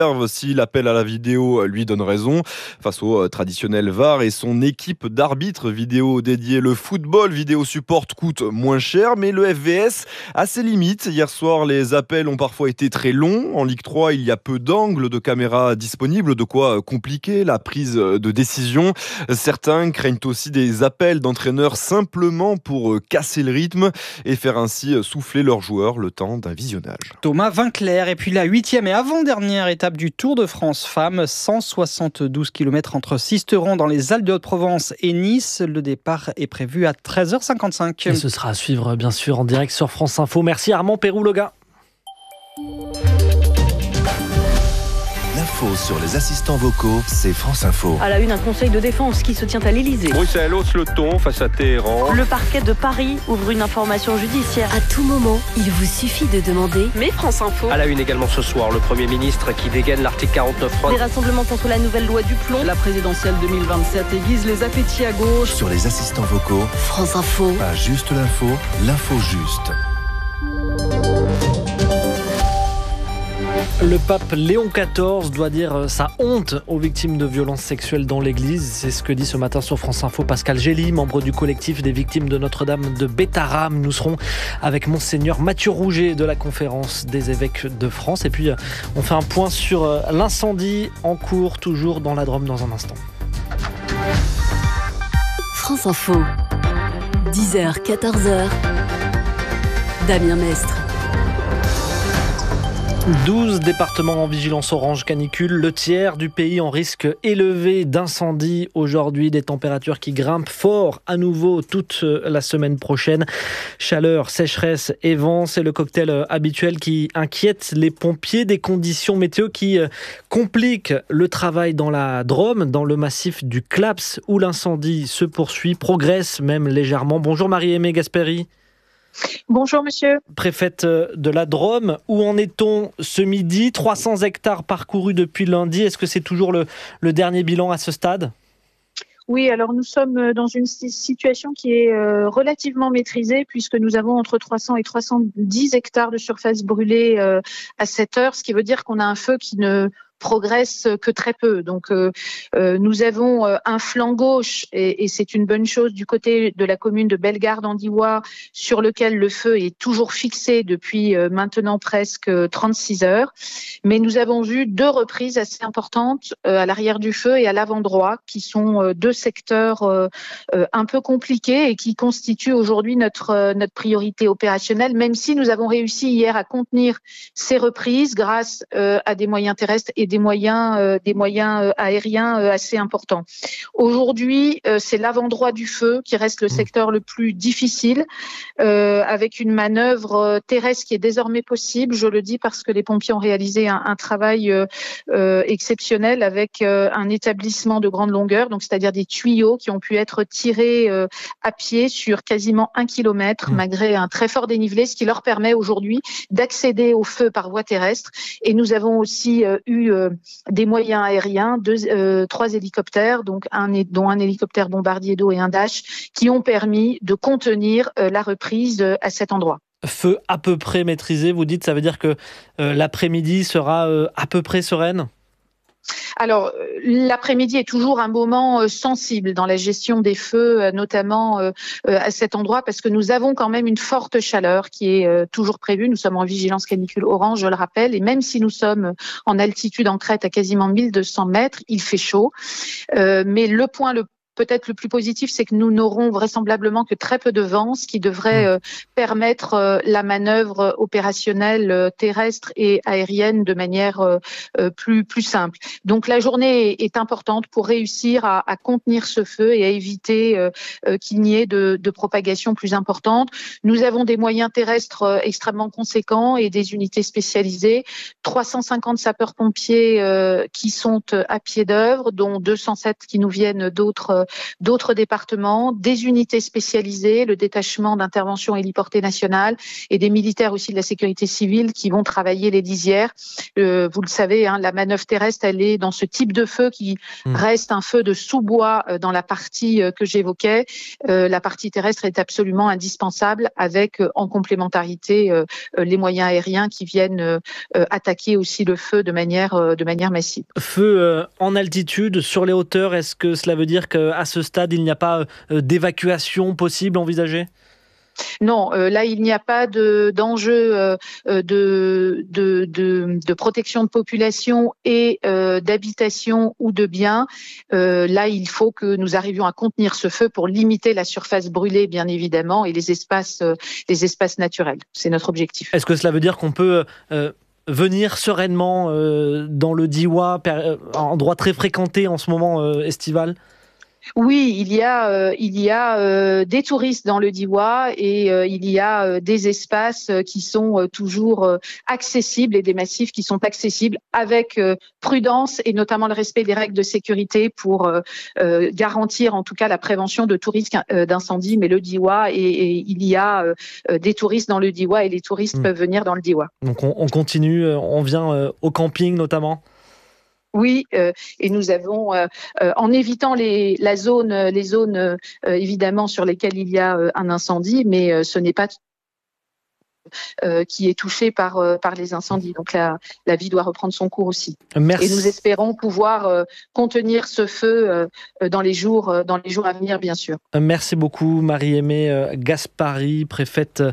si l'appel à la vidéo lui donne raison. Face au traditionnel VAR et son équipe d'arbitres vidéo dédiée, le football vidéo support coûte moins cher, mais le FVS a ses limites. Hier soir, les appels ont parfois été très longs. En Ligue 3, il y a peu d'angles de caméra disponibles, de quoi compliquer la prise de décision. Certains craignent aussi des appels d'entraîneurs simplement pour casser le rythme et faire ainsi souffler leurs joueurs le temps d'un visionnage. Thomas Vinclair, et puis la 8e et avant-dernière étape du Tour de France Femmes, 172 km entre Sisteron dans les Alpes de Haute-Provence et Nice. Le départ est prévu à 13h55. Et ce sera à suivre bien sûr en direct sur France Info. Merci Armand Pérou-Loga. L'info sur les assistants vocaux, c'est France Info. À la une, un conseil de défense qui se tient à l'Elysée. Bruxelles hausse le ton face à Téhéran. Le parquet de Paris ouvre une information judiciaire. À tout moment, il vous suffit de demander. Mais France Info. À la une également ce soir, le Premier ministre qui dégaine l'article 49.3. Des rassemblements contre la nouvelle loi du plomb. La présidentielle 2027 aiguise les appétits à gauche. Sur les assistants vocaux, France Info. pas juste l'info, l'info juste. Le pape Léon XIV doit dire sa honte aux victimes de violences sexuelles dans l'église. C'est ce que dit ce matin sur France Info Pascal Gély, membre du collectif des victimes de Notre-Dame de Bétarame. Nous serons avec Monseigneur Mathieu Rouget de la conférence des évêques de France. Et puis on fait un point sur l'incendie en cours toujours dans la Drôme dans un instant. France Info. 10h, 14h. Damien Mestre. 12 départements en vigilance orange canicule, le tiers du pays en risque élevé d'incendie aujourd'hui, des températures qui grimpent fort à nouveau toute la semaine prochaine. Chaleur, sécheresse et vent, c'est le cocktail habituel qui inquiète les pompiers, des conditions météo qui compliquent le travail dans la Drôme, dans le massif du Claps où l'incendie se poursuit, progresse même légèrement. Bonjour Marie-Aimée Gasperi. Bonjour monsieur. Préfète de la Drôme, où en est-on ce midi ? 300 hectares parcourus depuis lundi, est-ce que c'est toujours le dernier bilan à ce stade ? Oui, alors nous sommes dans une situation qui est relativement maîtrisée puisque nous avons entre 300 et 310 hectares de surface brûlée à cette heure, ce qui veut dire qu'on a un feu qui ne progresse que très peu. Donc nous avons un flanc gauche et c'est une bonne chose du côté de la commune de Bellegarde-en-Diois sur lequel le feu est toujours fixé depuis maintenant presque 36 heures. Mais nous avons vu 2 reprises assez importantes à l'arrière du feu et à l'avant droit qui sont 2 secteurs un peu compliqués et qui constituent aujourd'hui notre priorité opérationnelle, même si nous avons réussi hier à contenir ces reprises grâce à des moyens terrestres et des moyens aériens assez importants. Aujourd'hui, c'est l'avant-droit du feu qui reste le secteur le plus difficile, avec une manœuvre terrestre qui est désormais possible. Je le dis parce que les pompiers ont réalisé un travail exceptionnel avec un établissement de grande longueur, donc c'est-à-dire des tuyaux qui ont pu être tirés à pied sur quasiment 1 kilomètre, malgré un très fort dénivelé, ce qui leur permet aujourd'hui d'accéder au feu par voie terrestre. Et nous avons aussi eu des moyens aériens, 3 hélicoptères, dont un hélicoptère bombardier d'eau et un Dash, qui ont permis de contenir la reprise à cet endroit. Feu à peu près maîtrisé, vous dites, ça veut dire que l'après-midi sera à peu près sereine ? Alors, l'après-midi est toujours un moment sensible dans la gestion des feux, notamment à cet endroit, parce que nous avons quand même une forte chaleur qui est toujours prévue. Nous sommes en vigilance canicule orange, je le rappelle, et même si nous sommes en altitude en crête à quasiment 1200 mètres, il fait chaud. Mais le point peut-être le plus positif, c'est que nous n'aurons vraisemblablement que très peu de vent, ce qui devrait permettre la manœuvre opérationnelle terrestre et aérienne de manière plus simple. Donc la journée est importante pour réussir à contenir ce feu et à éviter qu'il n'y ait de propagation plus importante. Nous avons des moyens terrestres extrêmement conséquents et des unités spécialisées. 350 sapeurs-pompiers qui sont à pied d'œuvre, dont 207 qui nous viennent d'autres d'autres départements, des unités spécialisées, le détachement d'intervention héliportée nationale et des militaires aussi de la sécurité civile qui vont travailler les lisières. Vous le savez, la manœuvre terrestre, elle est dans ce type de feu qui reste un feu de sous-bois dans la partie que j'évoquais. La partie terrestre est absolument indispensable avec en complémentarité les moyens aériens qui viennent attaquer aussi le feu de manière massive. Feu en altitude, sur les hauteurs, est-ce que cela veut dire qu'à ce stade, il n'y a pas d'évacuation possible envisagée ? Non, là il n'y a pas d'enjeu de protection de population et d'habitation ou de biens. Là, il faut que nous arrivions à contenir ce feu pour limiter la surface brûlée, bien évidemment, et les espaces naturels. C'est notre objectif. Est-ce que cela veut dire qu'on peut venir sereinement dans le Diois, endroit très fréquenté en ce moment estival ? Oui, il y a des touristes dans le Diois et il y a des espaces qui sont toujours accessibles et des massifs qui sont accessibles avec prudence et notamment le respect des règles de sécurité pour garantir en tout cas la prévention de tout risque d'incendie. Mais le Diois, et il y a des touristes dans le Diois et les touristes peuvent venir dans le Diois. Donc on continue, on vient au camping notamment ? Oui, et nous avons, en évitant les zones évidemment sur lesquelles il y a un incendie, mais ce n'est pas qui est touché par les incendies. Donc la vie doit reprendre son cours aussi. Merci. Et nous espérons pouvoir contenir ce feu dans les jours à venir, bien sûr. Merci beaucoup Marie-Aimée Gaspari, préfète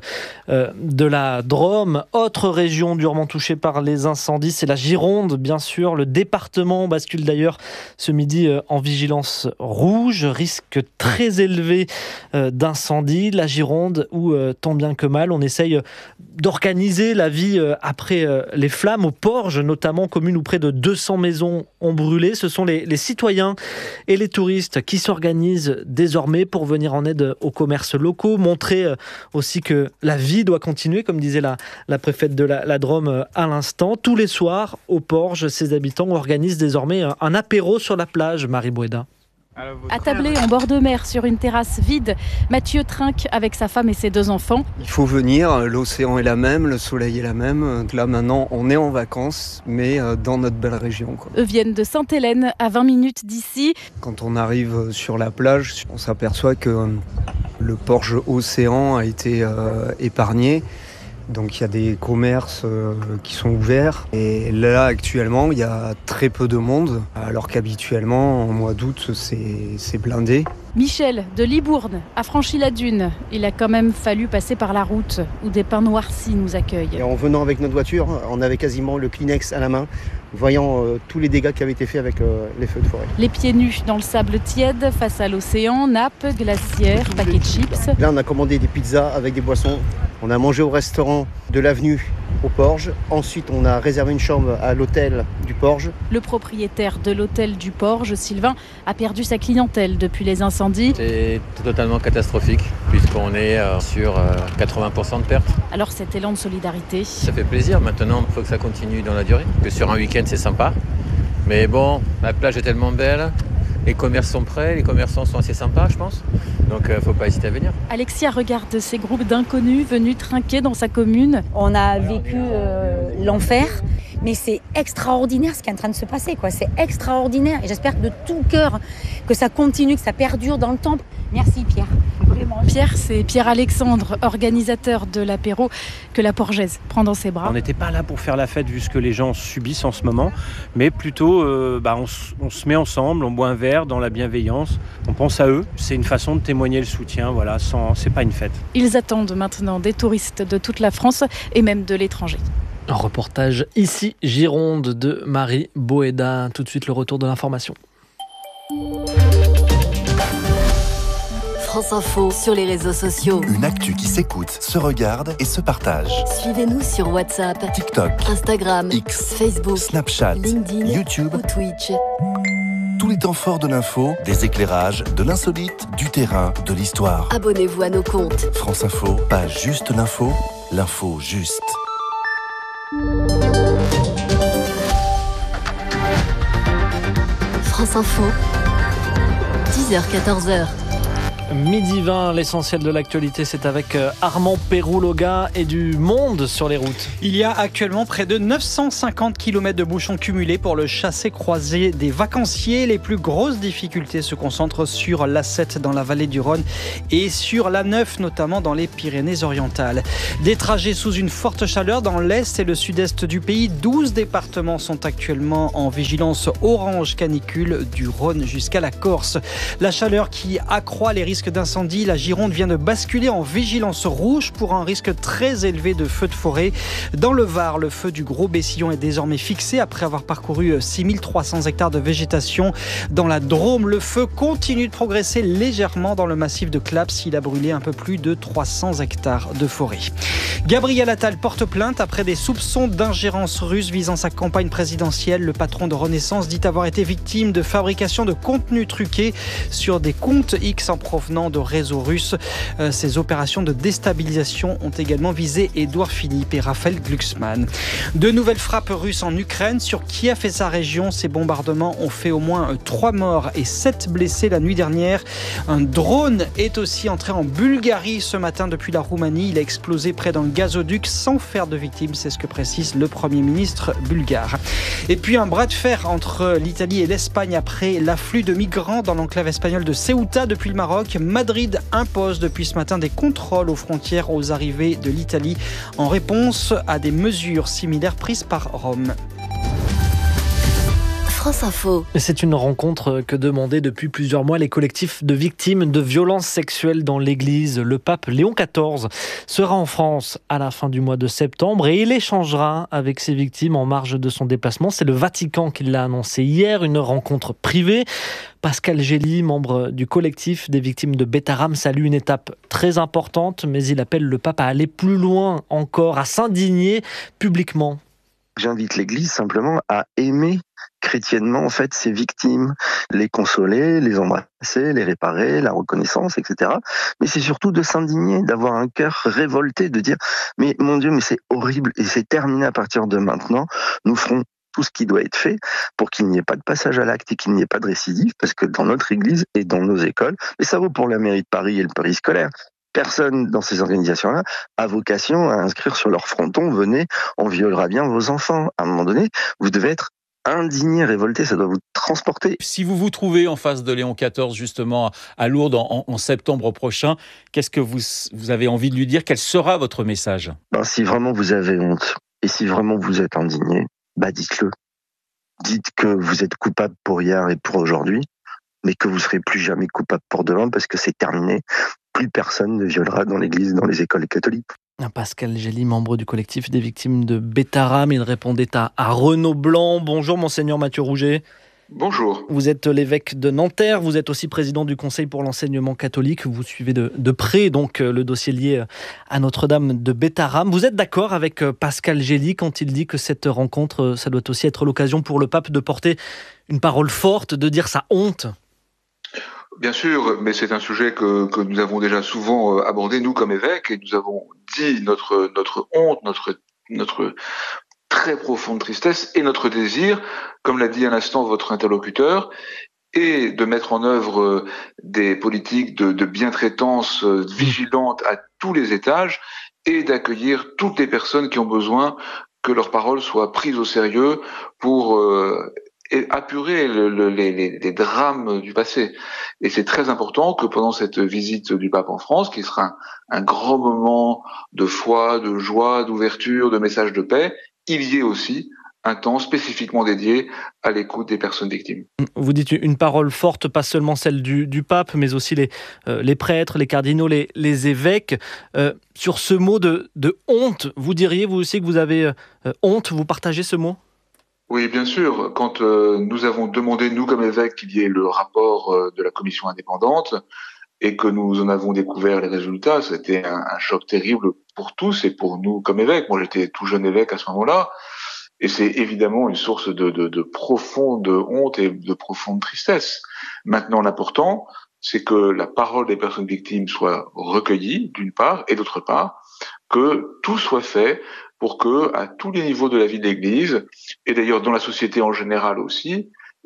de la Drôme. Autre région durement touchée par les incendies, c'est la Gironde, bien sûr. Le département bascule d'ailleurs ce midi en vigilance rouge, risque très élevé d'incendie. La Gironde où tant bien que mal on essaye d'organiser la vie après les flammes aux Porges, notamment commune où près de 200 maisons ont brûlé. Ce sont les citoyens et les touristes qui s'organisent désormais pour venir en aide aux commerces locaux, montrer aussi que la vie doit continuer, comme disait la préfète de la Drôme à l'instant. Tous les soirs, aux Porges, ses habitants organisent désormais un apéro sur la plage, Marie Boéda. Attablé en bord de mer sur une terrasse vide, Mathieu trinque avec sa femme et ses 2 enfants. Il faut venir, l'océan est la même, le soleil est la même. Là maintenant on est en vacances, mais dans notre belle région, quoi. Eux viennent de Sainte-Hélène, à 20 minutes d'ici. Quand on arrive sur la plage, on s'aperçoit que le Porge océan a été épargné. Donc il y a des commerces qui sont ouverts et là actuellement il y a très peu de monde alors qu'habituellement en mois d'août c'est blindé. Michel de Libourne a franchi la dune. Il a quand même fallu passer par la route où des pins noircis nous accueillent. Et en venant avec notre voiture, on avait quasiment le Kleenex à la main, voyant tous les dégâts qui avaient été faits avec les feux de forêt. Les pieds nus dans le sable tiède face à l'océan, nappes, glacières, paquets de chips. Là on a commandé des pizzas avec des boissons. On a mangé au restaurant de l'avenue au Porge. Ensuite, on a réservé une chambre à l'hôtel du Porge. Le propriétaire de l'hôtel du Porge, Sylvain, a perdu sa clientèle depuis les incendies. C'est totalement catastrophique puisqu'on est sur 80% de pertes. Alors cet élan de solidarité. Ça fait plaisir. Maintenant, il faut que ça continue dans la durée. Que sur un week-end, c'est sympa. Mais bon, la plage est tellement belle. Les commerces sont prêts, les commerçants sont assez sympas, je pense. Donc, il ne faut pas hésiter à venir. Alexia regarde ces groupes d'inconnus venus trinquer dans sa commune. On a vécu l'enfer, mais c'est extraordinaire ce qui est en train de se passer, quoi. C'est extraordinaire. Et j'espère de tout cœur que ça continue, que ça perdure dans le temps. Merci Pierre. Vraiment. Pierre, c'est Pierre-Alexandre, organisateur de l'apéro que la Porgaise prend dans ses bras. On n'était pas là pour faire la fête vu ce que les gens subissent en ce moment, mais plutôt on se met ensemble, on boit un verre dans la bienveillance, on pense à eux. C'est une façon de témoigner le soutien, voilà, c'est pas une fête. Ils attendent maintenant des touristes de toute la France et même de l'étranger. Un reportage ici, Gironde, de Marie Boéda. Tout de suite, le retour de l'information. France Info sur les réseaux sociaux. Une actu qui s'écoute, se regarde et se partage. Suivez-nous sur WhatsApp, TikTok, Instagram, X, Facebook, Snapchat, LinkedIn, YouTube ou Twitch. Tous les temps forts de l'info, des éclairages, de l'insolite, du terrain, de l'histoire. Abonnez-vous à nos comptes. France Info, pas juste l'info, l'info juste. France Info, 10h-14h. Midi 20, l'essentiel de l'actualité, c'est avec Armand Péroux-Loga et du monde sur les routes. Il y a actuellement près de 950 km de bouchons cumulés pour le chassé-croisé des vacanciers. Les plus grosses difficultés se concentrent sur l'A7 dans la vallée du Rhône et sur l'A9, notamment dans les Pyrénées-Orientales. Des trajets sous une forte chaleur dans l'est et le sud-est du pays. 12 départements sont actuellement en vigilance orange canicule du Rhône jusqu'à la Corse. La chaleur qui accroît les risques d'incendie, la Gironde vient de basculer en vigilance rouge pour un risque très élevé de feux de forêt. Dans le Var, le feu du Gros Bessillon est désormais fixé après avoir parcouru 6300 hectares de végétation. Dans la Drôme, le feu continue de progresser légèrement dans le massif de Claps. Il a brûlé un peu plus de 300 hectares de forêt. Gabriel Attal porte plainte après des soupçons d'ingérence russe visant sa campagne présidentielle. Le patron de Renaissance dit avoir été victime de fabrication de contenus truqués sur des comptes X en provenance de réseaux russes. Ces opérations de déstabilisation ont également visé Édouard Philippe et Raphaël Glucksmann. De nouvelles frappes russes en Ukraine sur Kiev et sa région. Ces bombardements ont fait au moins 3 morts et 7 blessés la nuit dernière. Un drone est aussi entré en Bulgarie ce matin depuis la Roumanie. Il a explosé près d'un gazoduc sans faire de victimes. C'est ce que précise le Premier ministre bulgare. Et puis un bras de fer entre l'Italie et l'Espagne après l'afflux de migrants dans l'enclave espagnole de Ceuta depuis le Maroc. Madrid impose depuis ce matin des contrôles aux frontières aux arrivées de l'Italie en réponse à des mesures similaires prises par Rome. France Info. C'est une rencontre que demandaient depuis plusieurs mois les collectifs de victimes de violences sexuelles dans l'Église. Le pape Léon XIV sera en France à la fin du mois de septembre et il échangera avec ses victimes en marge de son déplacement. C'est le Vatican qui l'a annoncé hier, une rencontre privée. Pascal Gély, membre du collectif des victimes de Bétarame, salue une étape très importante, mais il appelle le pape à aller plus loin encore, à s'indigner publiquement. J'invite l'Église simplement à aimer chrétiennement en fait ces victimes, les consoler, les embrasser, les réparer, la reconnaissance, etc. Mais c'est surtout de s'indigner, d'avoir un cœur révolté, de dire mais mon Dieu, mais c'est horrible et c'est terminé à partir de maintenant. Nous ferons tout ce qui doit être fait pour qu'il n'y ait pas de passage à l'acte et qu'il n'y ait pas de récidive, parce que dans notre Église et dans nos écoles, et ça vaut pour la mairie de Paris et le périscolaire, personne dans ces organisations-là a vocation à inscrire sur leur fronton « Venez, on violera bien vos enfants ». À un moment donné, vous devez être indigné, révolté, ça doit vous transporter. Si vous vous trouvez en face de Léon XIV, justement, à Lourdes en septembre prochain, qu'est-ce que vous avez envie de lui dire ? Quel sera votre message ? Si vraiment vous avez honte et si vraiment vous êtes indigné, dites-le. Dites que vous êtes coupable pour hier et pour aujourd'hui, mais que vous ne serez plus jamais coupable pour demain parce que c'est terminé. Plus personne ne violera dans l'Église, dans les écoles catholiques. Pascal Gély, membre du collectif des victimes de Bétarame, il répondait à Renaud Blanc. Bonjour Monseigneur Mathieu Rouget. Bonjour. Vous êtes l'évêque de Nanterre, vous êtes aussi président du Conseil pour l'enseignement catholique. Vous suivez de près donc le dossier lié à Notre-Dame de Bétarame. Vous êtes d'accord avec Pascal Gély quand il dit que cette rencontre, ça doit aussi être l'occasion pour le pape de porter une parole forte, de dire sa honte ? Bien sûr, mais c'est un sujet que nous avons déjà souvent abordé, nous, comme évêques, et nous avons dit notre honte, notre très profonde tristesse et notre désir, comme l'a dit à l'instant votre interlocuteur, et de mettre en œuvre des politiques de bientraitance vigilantes à tous les étages et d'accueillir toutes les personnes qui ont besoin que leurs paroles soient prises au sérieux pour apurer les drames du passé. Et c'est très important que pendant cette visite du pape en France, qui sera un grand moment de foi, de joie, d'ouverture, de message de paix, il y ait aussi un temps spécifiquement dédié à l'écoute des personnes victimes. Vous dites une parole forte, pas seulement celle du pape, mais aussi les prêtres, les cardinaux, les évêques. Sur ce mot de honte, vous diriez vous aussi que vous avez honte, vous partagez ce mot ? Oui, bien sûr. Quand nous avons demandé, nous comme évêques, qu'il y ait le rapport de la commission indépendante et que nous en avons découvert les résultats, c'était un choc terrible pour tous et pour nous comme évêques. Moi, j'étais tout jeune évêque à ce moment-là. Et c'est évidemment une source de profonde honte et de profonde tristesse. Maintenant, l'important, c'est que la parole des personnes victimes soit recueillie, d'une part, et d'autre part, que tout soit fait pour que, à tous les niveaux de la vie de l'Église, et d'ailleurs dans la société en général aussi,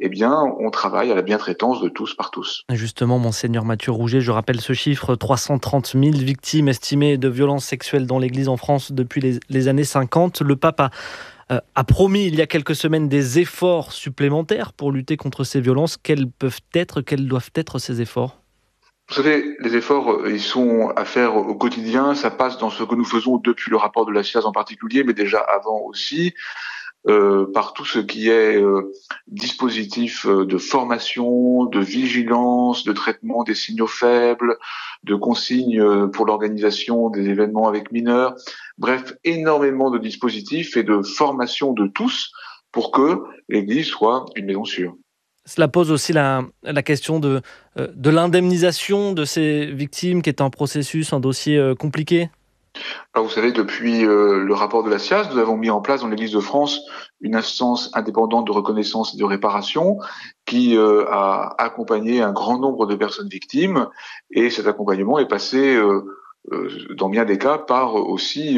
eh bien, on travaille à la bientraitance de tous par tous. Justement, Monseigneur Mathieu Rouget, je rappelle ce chiffre, 330 000 victimes estimées de violences sexuelles dans l'Église en France depuis les années 50. Le pape a promis il y a quelques semaines des efforts supplémentaires pour lutter contre ces violences. Quels doivent être ces efforts ? Vous savez, les efforts, ils sont à faire au quotidien. Ça passe dans ce que nous faisons depuis le rapport de la SIAZ en particulier, mais déjà avant aussi, par tout ce qui est dispositif de formation, de vigilance, de traitement des signaux faibles, de consignes pour l'organisation des événements avec mineurs. Bref, énormément de dispositifs et de formation de tous pour que l'Église soit une maison sûre. Cela pose aussi la question de l'indemnisation de ces victimes, qui est un processus, un dossier compliqué. Alors vous savez, depuis le rapport de la SIAZ, nous avons mis en place dans l'Église de France une instance indépendante de reconnaissance et de réparation qui a accompagné un grand nombre de personnes victimes, et cet accompagnement est passé dans bien des cas par aussi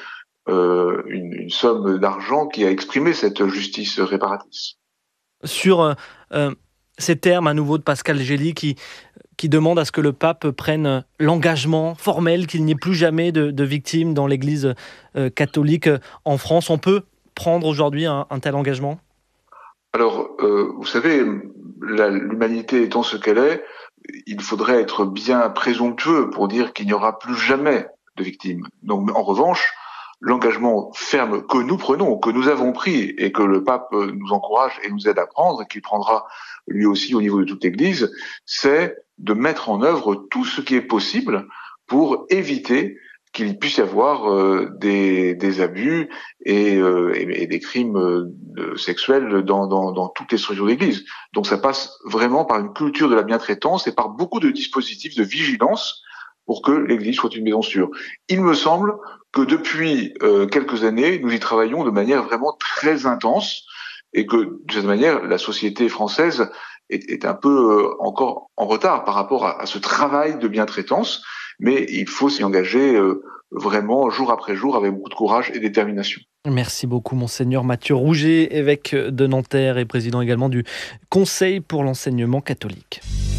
une somme d'argent qui a exprimé cette justice réparatrice. Sur ces termes à nouveau de Pascal Gély qui demande à ce que le pape prenne l'engagement formel qu'il n'y ait plus jamais de victimes dans l'Église catholique en France. On peut prendre aujourd'hui un tel engagement ? Alors, vous savez, l'humanité étant ce qu'elle est, il faudrait être bien présomptueux pour dire qu'il n'y aura plus jamais de victimes. Donc, en revanche, l'engagement ferme que nous prenons, que nous avons pris et que le pape nous encourage et nous aide à prendre, et qu'il prendra lui aussi au niveau de toute l'Église, c'est de mettre en œuvre tout ce qui est possible pour éviter qu'il puisse y avoir des abus et des crimes sexuels dans toutes les structures d'Église. Donc ça passe vraiment par une culture de la bientraitance et par beaucoup de dispositifs de vigilance pour que l'Église soit une maison sûre. Il me semble que depuis quelques années, nous y travaillons de manière vraiment très intense et que de cette manière, la société française est un peu encore en retard par rapport à ce travail de bientraitance, mais il faut s'y engager vraiment jour après jour avec beaucoup de courage et détermination. Merci beaucoup, Monseigneur Mathieu Rouget, évêque de Nanterre et président également du Conseil pour l'enseignement catholique.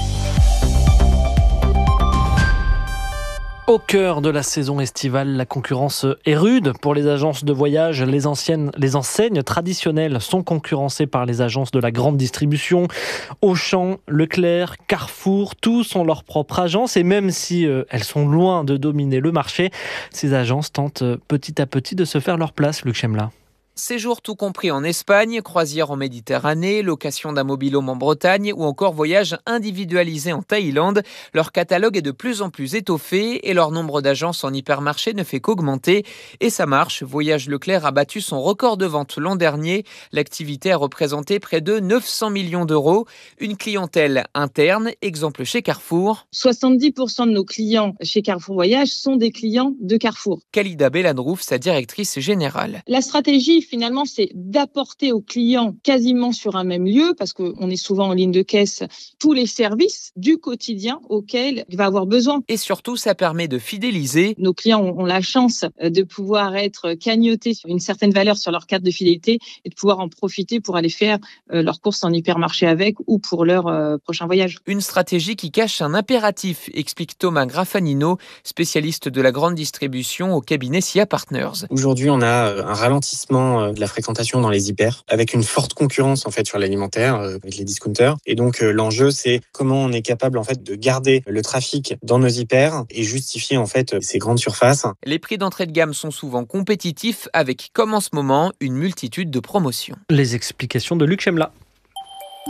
Au cœur de la saison estivale, la concurrence est rude pour les agences de voyage. Les enseignes traditionnelles sont concurrencées par les agences de la grande distribution. Auchan, Leclerc, Carrefour, tous ont leur propre agence. Et même si elles sont loin de dominer le marché, ces agences tentent petit à petit de se faire leur place, Luc Chemla. Séjour tout compris en Espagne, croisière en Méditerranée, location d'un mobil-home en Bretagne ou encore voyage individualisé en Thaïlande. Leur catalogue est de plus en plus étoffé et leur nombre d'agences en hypermarché ne fait qu'augmenter. Et ça marche, Voyage Leclerc a battu son record de vente l'an dernier. L'activité a représenté près de 900 millions d'euros. Une clientèle interne, exemple chez Carrefour. 70% de nos clients chez Carrefour Voyage sont des clients de Carrefour. Khalida Bellanrouf, sa directrice générale. La stratégie, finalement, c'est d'apporter aux clients quasiment sur un même lieu, parce qu'on est souvent en ligne de caisse, tous les services du quotidien auxquels il va avoir besoin. Et surtout, ça permet de fidéliser. Nos clients ont la chance de pouvoir être cagnotés sur une certaine valeur sur leur carte de fidélité et de pouvoir en profiter pour aller faire leurs courses en hypermarché avec ou pour leur prochain voyage. Une stratégie qui cache un impératif, explique Thomas Graffanino, spécialiste de la grande distribution au cabinet SIA Partners. Aujourd'hui, on a un ralentissement de la fréquentation dans les hyper, avec une forte concurrence en fait sur l'alimentaire, avec les discounters. Et donc l'enjeu, c'est comment on est capable en fait de garder le trafic dans nos hyper et justifier en fait ces grandes surfaces. Les prix d'entrée de gamme sont souvent compétitifs, avec comme en ce moment une multitude de promotions. Les explications de Luc Chemla. Du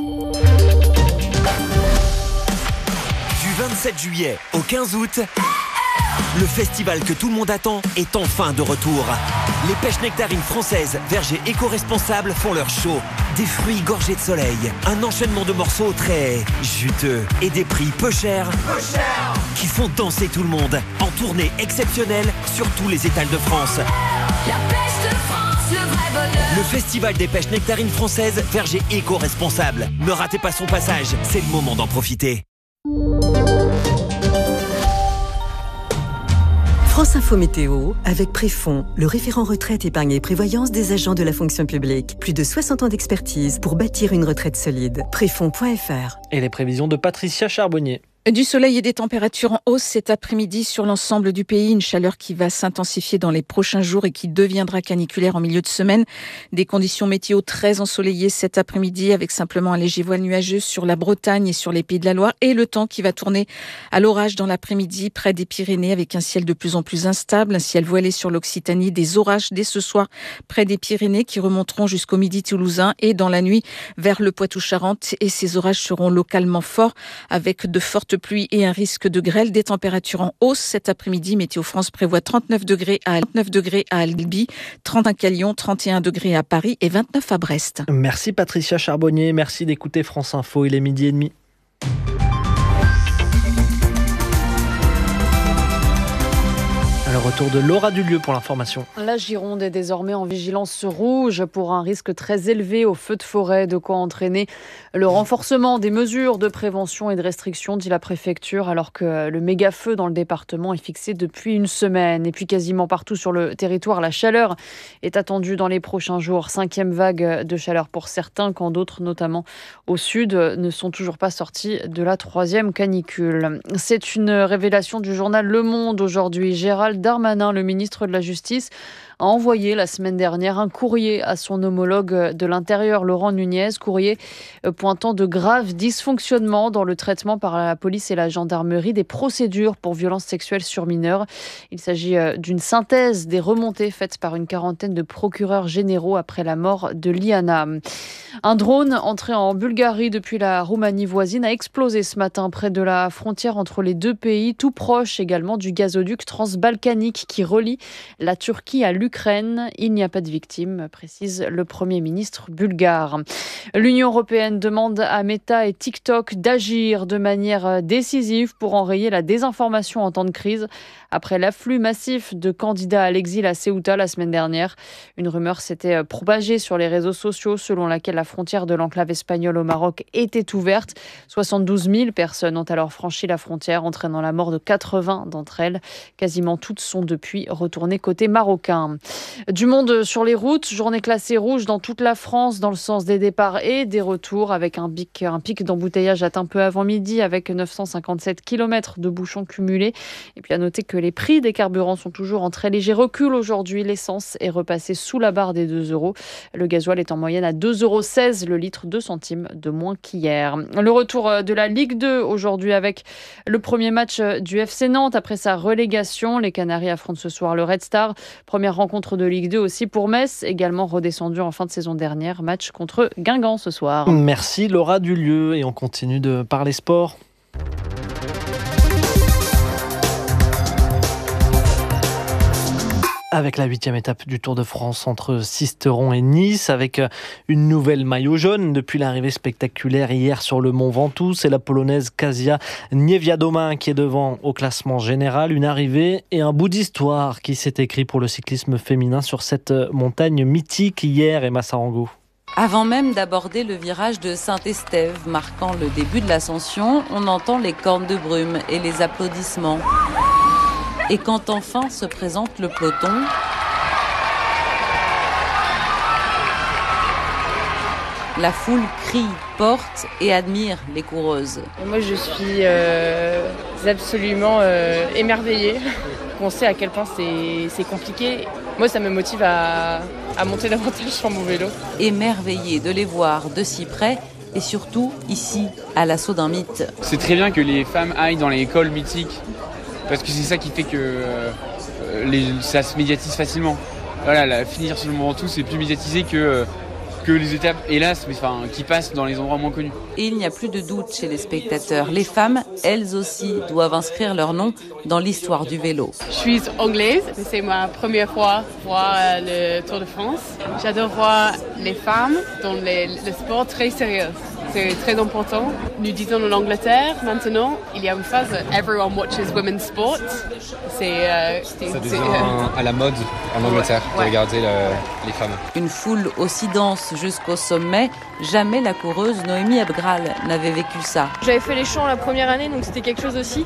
27 juillet au 15 août, le festival que tout le monde attend est enfin de retour. Les pêches nectarines françaises, vergers éco-responsables font leur show. Des fruits gorgés de soleil, un enchaînement de morceaux très juteux et des prix peu chers qui font danser tout le monde en tournée exceptionnelle sur tous les étals de France. La pêche de France, le vrai bonheur. Le festival des pêches nectarines françaises, vergers éco-responsables. Ne ratez pas son passage, c'est le moment d'en profiter. France Info Météo, avec Préfond, le référent retraite, épargne et prévoyance des agents de la fonction publique. Plus de 60 ans d'expertise pour bâtir une retraite solide. Préfond.fr. Et les prévisions de Patricia Charbonnier. Du soleil et des températures en hausse cet après-midi sur l'ensemble du pays. Une chaleur qui va s'intensifier dans les prochains jours et qui deviendra caniculaire en milieu de semaine. Des conditions météo très ensoleillées cet après-midi avec simplement un léger voile nuageux sur la Bretagne et sur les Pays de la Loire. Et le temps qui va tourner à l'orage dans l'après-midi près des Pyrénées avec un ciel de plus en plus instable. Un ciel voilé sur l'Occitanie. Des orages dès ce soir près des Pyrénées qui remonteront jusqu'au midi toulousain et dans la nuit vers le Poitou-Charentes. Et ces orages seront localement forts avec de fortes pluie et un risque de grêle, des températures en hausse cet après-midi. Météo France prévoit 39 degrés à Albi, 35 à Lyon, 31 degrés à Paris et 29 à Brest. Merci Patricia Charbonnier, merci d'écouter France Info, il est 12h30. Le retour de Laura Dulieu pour l'information. La Gironde est désormais en vigilance rouge pour un risque très élevé au feu de forêt, de quoi entraîner le renforcement des mesures de prévention et de restriction, dit la préfecture, alors que le méga-feu dans le département est fixé depuis une semaine. Et puis quasiment partout sur le territoire, la chaleur est attendue dans les prochains jours. 5e vague de chaleur pour certains, quand d'autres, notamment au sud, ne sont toujours pas sortis de la 3e canicule. C'est une révélation du journal Le Monde aujourd'hui. Gérald Darmanin, le ministre de la Justice, a envoyé la semaine dernière un courrier à son homologue de l'Intérieur, Laurent Nunez, courrier pointant de graves dysfonctionnements dans le traitement par la police et la gendarmerie des procédures pour violences sexuelles sur mineurs. Il s'agit d'une synthèse des remontées faites par une quarantaine de procureurs généraux après la mort de Liana. Un drone entré en Bulgarie depuis la Roumanie voisine a explosé ce matin près de la frontière entre les deux pays, tout proche également du gazoduc transbalkanique qui relie la Turquie à l'Ukraine. Il n'y a pas de victimes, précise le Premier ministre bulgare. L'Union européenne demande à Meta et TikTok d'agir de manière décisive pour enrayer la désinformation en temps de crise après l'afflux massif de candidats à l'exil à Ceuta la semaine dernière. Une rumeur s'était propagée sur les réseaux sociaux selon laquelle la frontière de l'enclave espagnole au Maroc était ouverte. 72 000 personnes ont alors franchi la frontière, entraînant la mort de 80 d'entre elles. Quasiment toutes sont depuis retournées côté marocain. Du monde sur les routes, journée classée rouge dans toute la France dans le sens des départs et des retours avec un pic d'embouteillage atteint peu avant midi avec 957 km de bouchons cumulés. Et puis à noter que les prix des carburants sont toujours en très léger recul aujourd'hui. L'essence est repassée sous la barre des 2 €. Le gasoil est en moyenne à 2,16 € le litre, 2 centimes de moins qu'hier. Le retour de la Ligue 2 aujourd'hui avec le premier match du FC Nantes après sa relégation. Les Canaries affrontent ce soir le Red Star. Première rencontre de Ligue 2 aussi pour Metz, également redescendu en fin de saison dernière. Match contre Guingamp ce soir. Merci Laura Dulieu et on continue de parler sport. Avec la 8e étape du Tour de France entre Sisteron et Nice, avec une nouvelle maillot jaune depuis l'arrivée spectaculaire hier sur le Mont Ventoux. C'est la Polonaise Kasia Niewiadoma qui est devant au classement général. Une arrivée et un bout d'histoire qui s'est écrit pour le cyclisme féminin sur cette montagne mythique hier, Emma Sarango. Avant même d'aborder le virage de Saint-Estève, marquant le début de l'ascension, on entend les cornes de brume et les applaudissements. Et quand enfin se présente le peloton, la foule crie, porte et admire les coureuses. Moi je suis absolument émerveillée. On sait à quel point c'est compliqué. Moi ça me motive à monter davantage sur mon vélo. Émerveillée de les voir de si près et surtout ici, à l'assaut d'un mythe. C'est très bien que les femmes aillent dans les écoles mythiques. Parce que c'est ça qui fait que ça se médiatise facilement. Voilà, finir sur le Mont Ventoux, c'est plus médiatisé que les étapes, hélas, qui passent dans les endroits moins connus. Et il n'y a plus de doute chez les spectateurs. Les femmes, elles aussi, doivent inscrire leur nom dans l'histoire du vélo. Je suis anglaise, c'est ma première fois voir le Tour de France. J'adore voir les femmes dans le sport très sérieux. C'est très important. Nous disons en Angleterre, maintenant, il y a une phrase « Everyone watches women's sports ». Ça devient à la mode en Angleterre de regarder les femmes. Une foule aussi dense jusqu'au sommet, jamais la coureuse Noémie Abgral n'avait vécu ça. J'avais fait les champs la première année, donc c'était quelque chose aussi.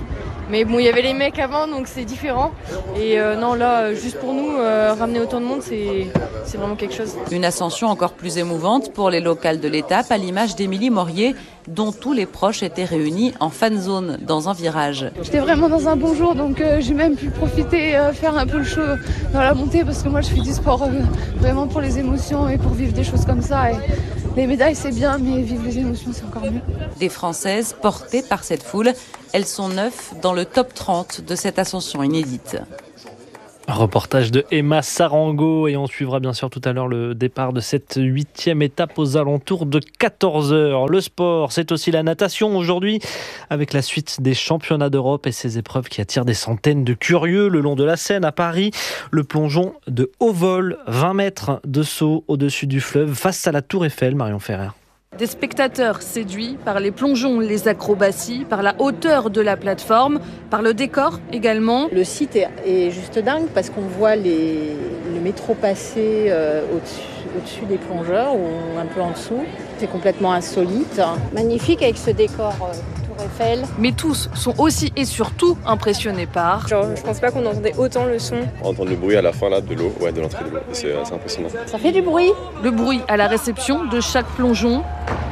Mais bon, il y avait les mecs avant, donc c'est différent. Et non, là, juste pour nous, ramener autant de monde, c'est vraiment quelque chose. Une ascension encore plus émouvante pour les locales de l'étape, à l'image d'Émilie Morier, dont tous les proches étaient réunis en fan zone dans un virage. J'étais vraiment dans un bon jour, donc j'ai même pu profiter, faire un peu le show dans la montée, parce que moi je fais du sport vraiment pour les émotions et pour vivre des choses comme ça. Et les médailles c'est bien, mais vivre les émotions c'est encore mieux. Des Françaises portées par cette foule, elles sont 9 dans le top 30 de cette ascension inédite. Reportage de Emma Sarango et on suivra bien sûr tout à l'heure le départ de cette 8e étape aux alentours de 14h. Le sport, c'est aussi la natation aujourd'hui avec la suite des championnats d'Europe et ces épreuves qui attirent des centaines de curieux le long de la Seine à Paris. Le plongeon de haut vol, 20 mètres de saut au-dessus du fleuve face à la Tour Eiffel, Marion Ferrer. Des spectateurs séduits par les plongeons, les acrobaties, par la hauteur de la plateforme, par le décor également. Le site est juste dingue parce qu'on voit le métro passer au-dessus des plongeurs ou un peu en dessous. C'est complètement insolite. Magnifique avec ce décor Tour Eiffel. Mais tous sont aussi et surtout impressionnés par... Je pense pas qu'on entendait autant le son. On entend le bruit à la fin là, de l'eau, de l'entrée de l'eau. C'est assez impressionnant. Ça fait du bruit. Le bruit à la réception de chaque plongeon.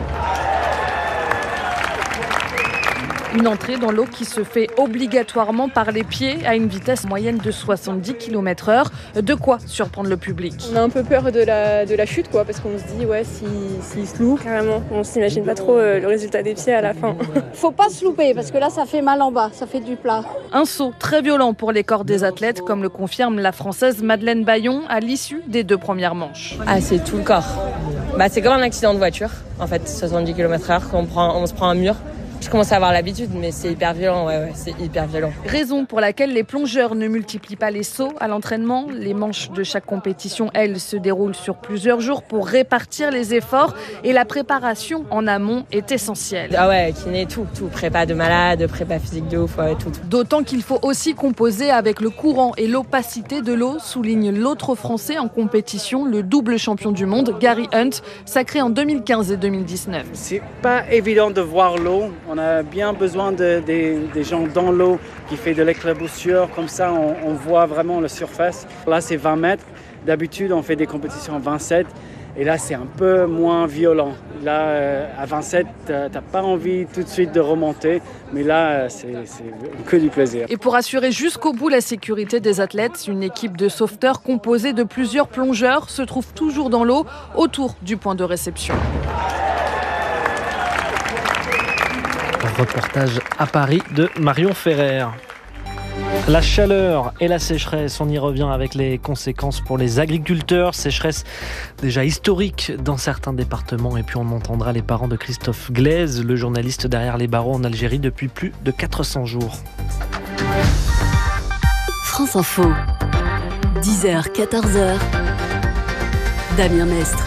Une entrée dans l'eau qui se fait obligatoirement par les pieds à une vitesse moyenne de 70 km/h. De quoi surprendre le public. On a un peu peur de la chute, parce qu'on se dit, s'il se loupe, carrément, on s'imagine pas trop le résultat des pieds à la fin. Faut pas se louper parce que là, ça fait mal en bas, ça fait du plat. Un saut très violent pour les corps des athlètes, comme le confirme la Française Madeleine Bayon à l'issue des 2 premières manches. Ah, c'est tout le corps. C'est comme un accident de voiture, en fait, 70 km/h, on se prend un mur. Je commence à avoir l'habitude, mais c'est hyper violent, c'est hyper violent. Raison pour laquelle les plongeurs ne multiplient pas les sauts à l'entraînement. Les manches de chaque compétition, elles, se déroulent sur plusieurs jours pour répartir les efforts et la préparation en amont est essentielle. Ah ouais, kiné, tout, prépa de malade, prépa physique de ouf, tout. D'autant qu'il faut aussi composer avec le courant et l'opacité de l'eau, souligne l'autre Français en compétition, le double champion du monde, Gary Hunt, sacré en 2015 et 2019. C'est pas évident de voir l'eau. On a bien besoin des gens dans l'eau qui fait de l'éclaboussure. Comme ça, on voit vraiment la surface. Là, c'est 20 mètres. D'habitude, on fait des compétitions à 27. Et là, c'est un peu moins violent. Là, à 27, t'as pas envie tout de suite de remonter. Mais là, c'est que du plaisir. Et pour assurer jusqu'au bout la sécurité des athlètes, une équipe de sauveteurs composée de plusieurs plongeurs se trouve toujours dans l'eau autour du point de réception. Reportage à Paris de Marion Ferrer. La chaleur et la sécheresse, on y revient avec les conséquences pour les agriculteurs. Sécheresse déjà historique dans certains départements. Et puis on entendra les parents de Christophe Glaise, le journaliste derrière les barreaux en Algérie depuis plus de 400 jours. France Info, 10h, 14h, Damien Mestre.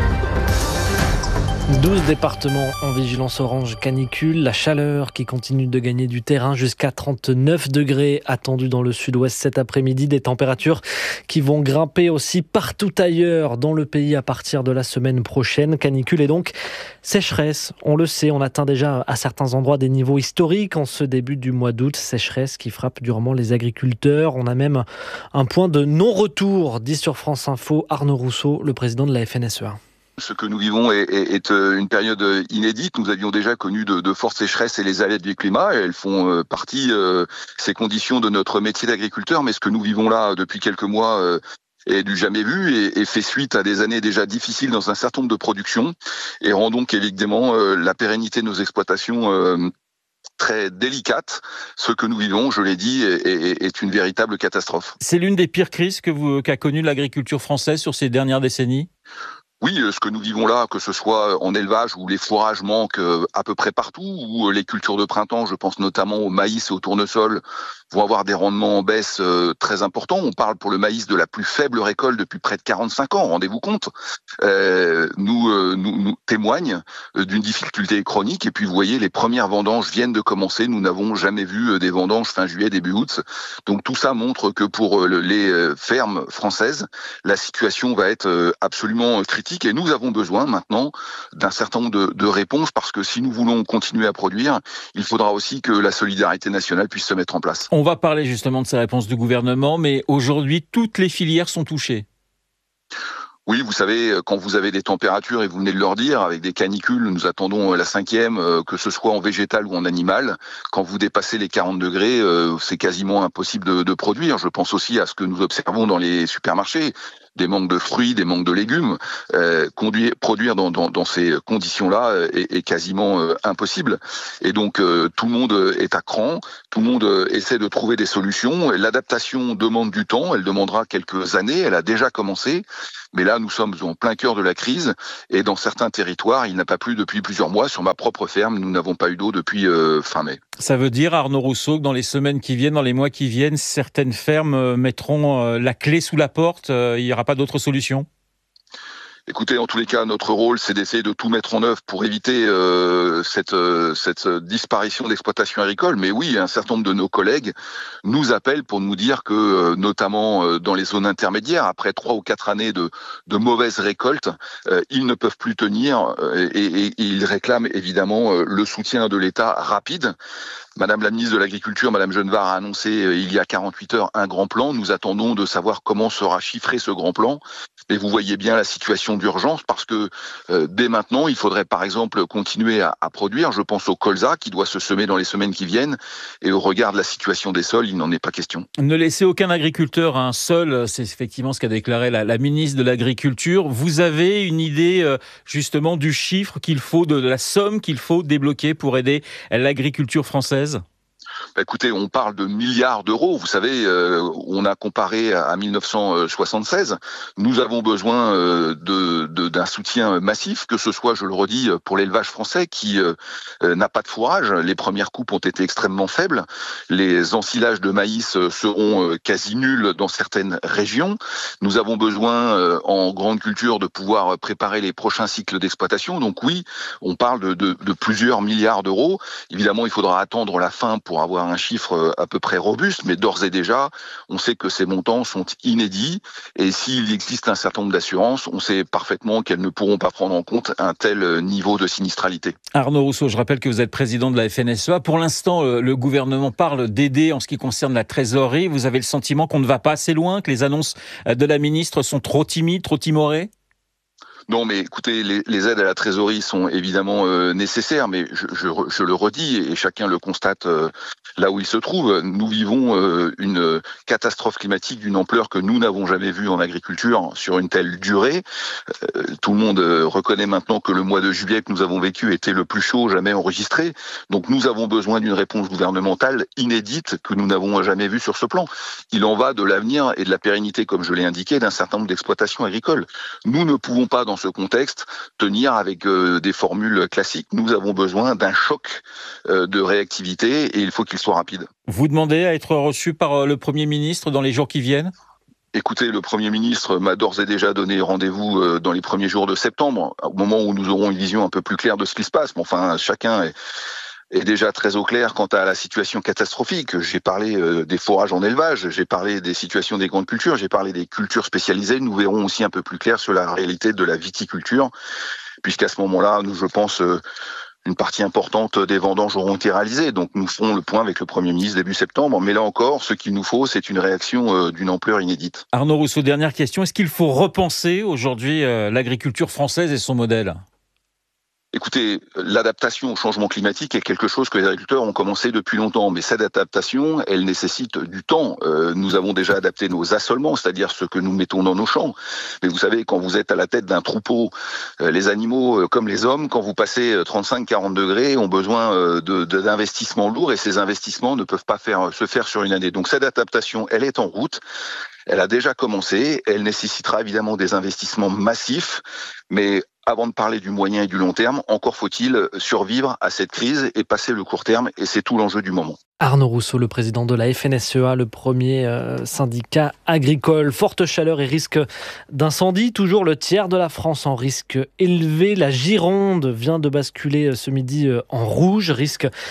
12 départements en vigilance orange canicule. La chaleur qui continue de gagner du terrain jusqu'à 39 degrés attendus dans le sud-ouest cet après-midi. Des températures qui vont grimper aussi partout ailleurs dans le pays à partir de la semaine prochaine. Canicule et donc sécheresse. On le sait, on atteint déjà à certains endroits des niveaux historiques en ce début du mois d'août. Sécheresse qui frappe durement les agriculteurs. On a même un point de non-retour, dit sur France Info Arnaud Rousseau, le président de la FNSEA. Ce que nous vivons est une période inédite. Nous avions déjà connu de fortes sécheresses et les aléas du climat. Et elles font partie, ces conditions, de notre métier d'agriculteur. Mais ce que nous vivons là depuis quelques mois est du jamais vu et fait suite à des années déjà difficiles dans un certain nombre de productions et rend donc évidemment la pérennité de nos exploitations très délicate. Ce que nous vivons, je l'ai dit, est une véritable catastrophe. C'est l'une des pires crises qu'a connue l'agriculture française sur ces dernières décennies ? Oui, ce que nous vivons là, que ce soit en élevage où les fourrages manquent à peu près partout, ou les cultures de printemps, je pense notamment au maïs et au tournesol, vont avoir des rendements en baisse très importants. On parle pour le maïs de la plus faible récolte depuis près de 45 ans, rendez-vous compte. Nous témoigne d'une difficulté chronique. Et puis vous voyez, les premières vendanges viennent de commencer. Nous n'avons jamais vu des vendanges fin juillet, début août. Donc tout ça montre que pour les fermes françaises, la situation va être absolument critique. climatique et nous avons besoin maintenant d'un certain nombre de réponses parce que si nous voulons continuer à produire, il faudra aussi que la solidarité nationale puisse se mettre en place. On va parler justement de ces réponses du gouvernement, mais aujourd'hui, toutes les filières sont touchées. Oui, vous savez, quand vous avez des températures, et vous venez de leur dire, avec des canicules, nous attendons la 5e, que ce soit en végétal ou en animal. Quand vous dépassez les 40 degrés, c'est quasiment impossible de produire. Je pense aussi à ce que nous observons dans les supermarchés. Des manques de fruits, des manques de légumes, produire dans ces conditions-là est quasiment impossible. Et donc tout le monde est à cran, tout le monde essaie de trouver des solutions. L'adaptation demande du temps, elle demandera quelques années, elle a déjà commencé. Mais là, nous sommes en plein cœur de la crise et dans certains territoires, il n'a pas plu depuis plusieurs mois. Sur ma propre ferme, nous n'avons pas eu d'eau depuis fin mai. Ça veut dire, Arnaud Rousseau, que dans les semaines qui viennent, dans les mois qui viennent, certaines fermes mettront la clé sous la porte. Il n'y aura pas d'autre solution ? Écoutez, en tous les cas, notre rôle, c'est d'essayer de tout mettre en œuvre pour éviter cette disparition d'exploitation agricole. Mais oui, un certain nombre de nos collègues nous appellent pour nous dire que, notamment dans les zones intermédiaires, après 3 ou 4 années de mauvaises récoltes, ils ne peuvent plus tenir et ils réclament évidemment le soutien de l'État rapide. Madame la ministre de l'Agriculture, Madame Genevard, a annoncé il y a 48 heures un grand plan. Nous attendons de savoir comment sera chiffré ce grand plan. Et vous voyez bien la situation d'urgence parce que dès maintenant, il faudrait par exemple continuer à produire. Je pense au colza qui doit se semer dans les semaines qui viennent. Et au regard de la situation des sols, il n'en est pas question. Ne laissez aucun agriculteur seul, c'est effectivement ce qu'a déclaré la ministre de l'Agriculture. Vous avez une idée justement du chiffre qu'il faut, de la somme qu'il faut débloquer pour aider l'agriculture française ? Écoutez, on parle de milliards d'euros. Vous savez, on a comparé à 1976. Nous avons besoin d'un soutien massif, que ce soit, je le redis, pour l'élevage français qui n'a pas de fourrage. Les premières coupes ont été extrêmement faibles. Les ensilages de maïs seront quasi nuls dans certaines régions. Nous avons besoin, en grande culture, de pouvoir préparer les prochains cycles d'exploitation. Donc oui, on parle de plusieurs milliards d'euros. Évidemment, il faudra attendre la fin pour avoir un chiffre à peu près robuste, mais d'ores et déjà, on sait que ces montants sont inédits et s'il existe un certain nombre d'assurances, on sait parfaitement qu'elles ne pourront pas prendre en compte un tel niveau de sinistralité. Arnaud Rousseau, je rappelle que vous êtes président de la FNSEA. Pour l'instant, le gouvernement parle d'aider en ce qui concerne la trésorerie. Vous avez le sentiment qu'on ne va pas assez loin, que les annonces de la ministre sont trop timides, trop timorées ? Non, mais écoutez, les aides à la trésorerie sont évidemment nécessaires, mais je le redis et chacun le constate là où il se trouve. Nous vivons une catastrophe climatique d'une ampleur que nous n'avons jamais vue en agriculture sur une telle durée. Tout le monde reconnaît maintenant que le mois de juillet que nous avons vécu était le plus chaud jamais enregistré. Donc nous avons besoin d'une réponse gouvernementale inédite que nous n'avons jamais vue sur ce plan. Il en va de l'avenir et de la pérennité, comme je l'ai indiqué, d'un certain nombre d'exploitations agricoles. Nous ne pouvons pas, dans ce contexte, tenir avec des formules classiques. Nous avons besoin d'un choc de réactivité et il faut qu'il soit rapide. Vous demandez à être reçu par le Premier ministre dans les jours qui viennent ? Écoutez, le Premier ministre m'a d'ores et déjà donné rendez-vous dans les premiers jours de septembre, au moment où nous aurons une vision un peu plus claire de ce qui se passe. Mais enfin, chacun est déjà très au clair quant à la situation catastrophique. J'ai parlé des forages en élevage, j'ai parlé des situations des grandes cultures, j'ai parlé des cultures spécialisées. Nous verrons aussi un peu plus clair sur la réalité de la viticulture, puisqu'à ce moment-là, je pense, une partie importante des vendanges auront été réalisées. Donc nous ferons le point avec le Premier ministre début septembre. Mais là encore, ce qu'il nous faut, c'est une réaction d'une ampleur inédite. Arnaud Rousseau, dernière question. Est-ce qu'il faut repenser aujourd'hui l'agriculture française et son modèle ? Écoutez, l'adaptation au changement climatique est quelque chose que les agriculteurs ont commencé depuis longtemps, mais cette adaptation, elle nécessite du temps. Nous avons déjà adapté nos assolements, c'est-à-dire ce que nous mettons dans nos champs. Mais vous savez, quand vous êtes à la tête d'un troupeau, les animaux comme les hommes, quand vous passez 35-40 degrés, ont besoin d'investissements lourds et ces investissements ne peuvent pas se faire sur une année. Donc cette adaptation, elle est en route. Elle a déjà commencé, elle nécessitera évidemment des investissements massifs, mais avant de parler du moyen et du long terme, encore faut-il survivre à cette crise et passer le court terme, et c'est tout l'enjeu du moment. Arnaud Rousseau, le président de la FNSEA, le premier syndicat agricole. Forte chaleur et risque d'incendie. Toujours le tiers de la France en risque élevé. La Gironde vient de basculer ce midi en rouge. Risque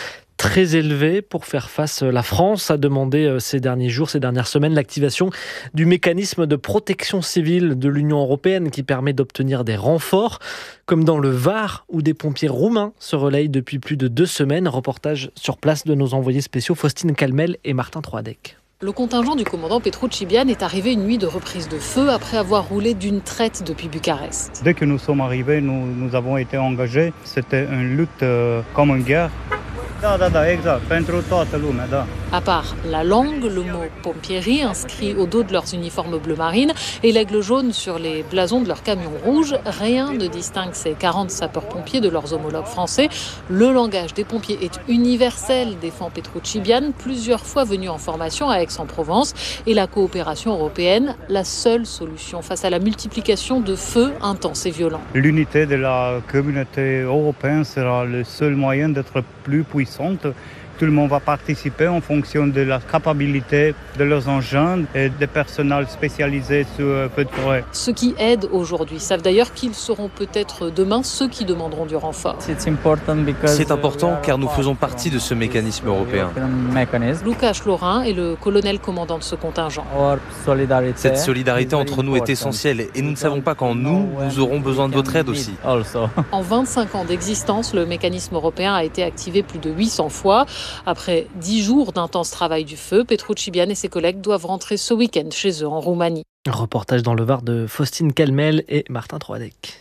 très élevé pour faire face. La France a demandé ces derniers jours, ces dernières semaines, l'activation du mécanisme de protection civile de l'Union européenne qui permet d'obtenir des renforts, comme dans le Var où des pompiers roumains se relayent depuis plus de 2 semaines. Reportage sur place de nos envoyés spéciaux Faustine Calmel et Martin Troadec. Le contingent du commandant Petrucci-Bian est arrivé une nuit de reprise de feu après avoir roulé d'une traite depuis Bucarest. Dès que nous sommes arrivés, nous avons été engagés. C'était une lutte comme une guerre. Exact. À part la langue, le mot pompierie inscrit au dos de leurs uniformes bleu marine et l'aigle jaune sur les blasons de leurs camions rouges, rien ne distingue ces 40 sapeurs-pompiers de leurs homologues français. Le langage des pompiers est universel, défend Petrucci-Bian, plusieurs fois venu en formation à Aix-en-Provence, et la coopération européenne, la seule solution face à la multiplication de feux intenses et violents. L'unité de la communauté européenne sera le seul moyen d'être plus puissante. Tout le monde va participer en fonction de la capacité de leurs engins et des personnels spécialisés sur feux de forêt. Ceux qui aident aujourd'hui savent d'ailleurs qu'ils seront peut-être demain ceux qui demanderont du renfort. C'est important car nous faisons partie de ce mécanisme européen. Lucas Laurin est le colonel commandant de ce contingent. Cette solidarité entre nous est essentielle et nous ne savons pas quand nous aurons besoin de votre aide aussi. En 25 ans d'existence, le mécanisme européen a été activé plus de 800 fois. Après 10 jours d'intense travail du feu, Petrucci-Bian et ses collègues doivent rentrer ce week-end chez eux en Roumanie. Reportage dans le Var de Faustine Calmel et Martin Troadec.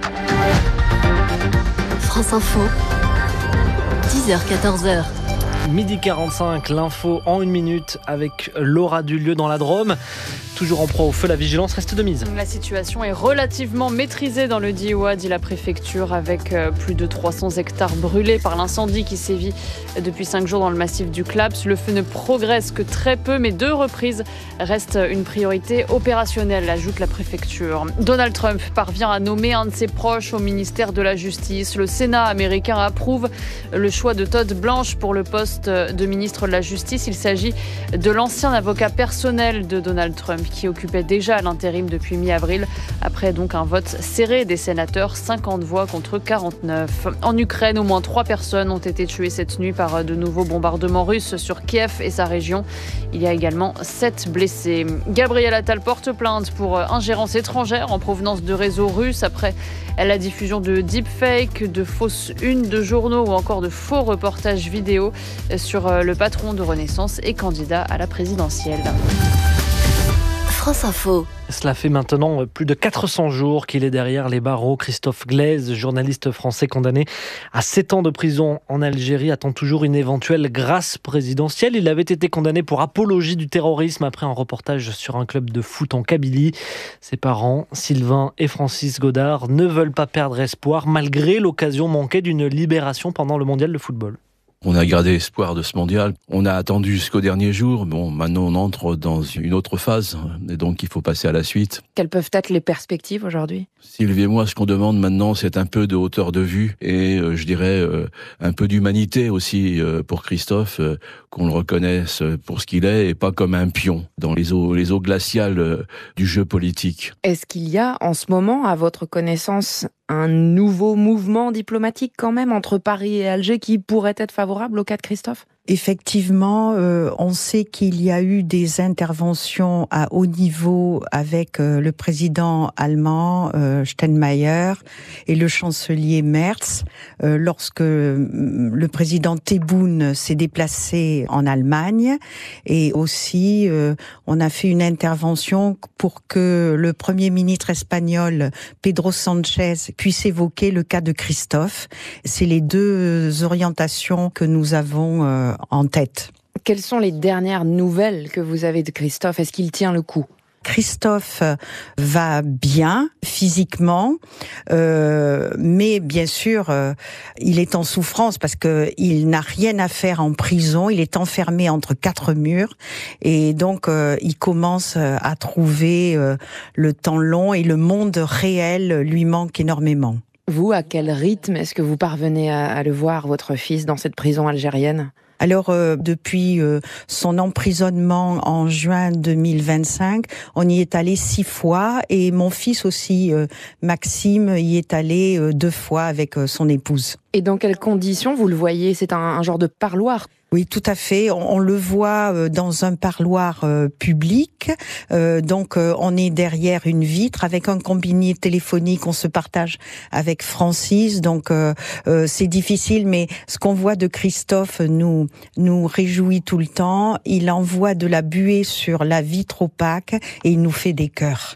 France Info, 10h-14h. Midi 45, l'info en 1 minute avec Laura Dulieu dans la Drôme. Toujours en proie au feu, la vigilance reste de mise. La situation est relativement maîtrisée dans le Diois, dit la préfecture, avec plus de 300 hectares brûlés par l'incendie qui sévit depuis 5 jours dans le massif du Claps. Le feu ne progresse que très peu, mais 2 reprises restent une priorité opérationnelle, ajoute la préfecture. Donald Trump parvient à nommer un de ses proches au ministère de la Justice. Le Sénat américain approuve le choix de Todd Blanche pour le poste de ministre de la Justice. Il s'agit de l'ancien avocat personnel de Donald Trump, qui occupait déjà l'intérim depuis mi-avril, après donc un vote serré des sénateurs, 50 voix contre 49. En Ukraine, au moins 3 personnes ont été tuées cette nuit par de nouveaux bombardements russes sur Kiev et sa région. Il y a également 7 blessés. Gabriel Attal porte plainte pour ingérence étrangère en provenance de réseaux russes après la diffusion de deepfakes, de fausses unes de journaux ou encore de faux reportages vidéo sur le patron de Renaissance et candidat à la présidentielle. France Info. Cela fait maintenant plus de 400 jours qu'il est derrière les barreaux. Christophe Glaise, journaliste français condamné à 7 ans de prison en Algérie, attend toujours une éventuelle grâce présidentielle. Il avait été condamné pour apologie du terrorisme après un reportage sur un club de foot en Kabylie. Ses parents, Sylvain et Francis Godard, ne veulent pas perdre espoir malgré l'occasion manquée d'une libération pendant le mondial de football. On a gardé espoir de ce mondial. On a attendu jusqu'au dernier jour. Bon, maintenant on entre dans une autre phase et donc il faut passer à la suite. Quelles peuvent être les perspectives aujourd'hui ? Sylvie et moi, ce qu'on demande maintenant, c'est un peu de hauteur de vue et je dirais un peu d'humanité aussi pour Christophe, qu'on le reconnaisse pour ce qu'il est et pas comme un pion dans les eaux glaciales du jeu politique. Est-ce qu'il y a en ce moment, à votre connaissance, un nouveau mouvement diplomatique quand même entre Paris et Alger qui pourrait être favorable au cas de Christophe ? Effectivement, on sait qu'il y a eu des interventions à haut niveau avec le président allemand Steinmeier et le chancelier Merz lorsque le président Tebboune s'est déplacé en Allemagne, et aussi on a fait une intervention pour que le premier ministre espagnol Pedro Sánchez puisse évoquer le cas de Christophe. C'est les 2 orientations que nous avons en tête. Quelles sont les dernières nouvelles que vous avez de Christophe ? Est-ce qu'il tient le coup ? Christophe va bien physiquement, mais bien sûr, il est en souffrance parce que il n'a rien à faire en prison. Il est enfermé entre 4 murs et donc il commence à trouver le temps long et le monde réel lui manque énormément. Vous, à quel rythme est-ce que vous parvenez à le voir, votre fils, dans cette prison algérienne ? Alors, depuis son emprisonnement en juin 2025, on y est allé 6 fois et mon fils aussi, Maxime, y est allé 2 fois avec son épouse. Et dans quelles conditions vous le voyez ? C'est un genre de parloir ? Oui, tout à fait. On le voit dans un parloir public. Donc, on est derrière une vitre avec un combiné téléphonique. On se partage avec Francis. Donc, c'est difficile. Mais ce qu'on voit de Christophe nous réjouit tout le temps. Il envoie de la buée sur la vitre opaque et il nous fait des cœurs.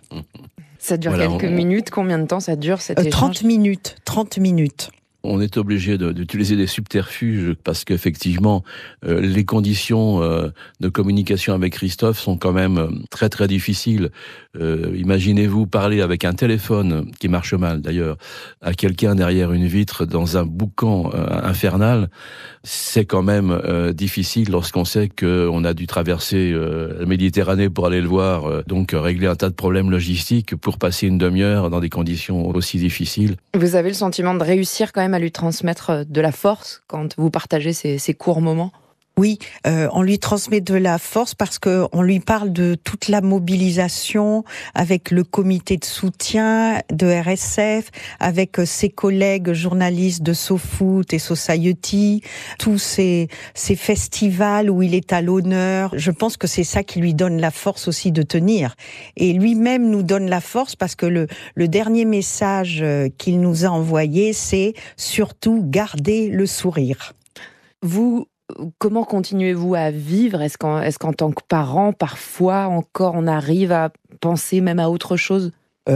Ça dure quelques minutes. Combien de temps ça dure cet échange ? 30 minutes. 30 minutes. On est obligé d'utiliser des subterfuges parce qu'effectivement, les conditions de communication avec Christophe sont quand même très très difficiles. Imaginez-vous parler avec un téléphone, qui marche mal d'ailleurs, à quelqu'un derrière une vitre dans un boucan infernal. C'est quand même difficile lorsqu'on sait qu'on a dû traverser la Méditerranée pour aller le voir, donc régler un tas de problèmes logistiques pour passer une demi-heure dans des conditions aussi difficiles. Vous avez le sentiment de réussir quand même à lui transmettre de la force quand vous partagez ces courts moments ? Oui, on lui transmet de la force parce que on lui parle de toute la mobilisation avec le comité de soutien de RSF, avec ses collègues journalistes de SoFoot et Society, tous ces festivals où il est à l'honneur. Je pense que c'est ça qui lui donne la force aussi de tenir. Et lui-même nous donne la force parce que le dernier message qu'il nous a envoyé, c'est surtout garder le sourire. Vous, comment continuez-vous à vivre ? Est-ce qu'en tant que parent, parfois encore, on arrive à penser même à autre chose ?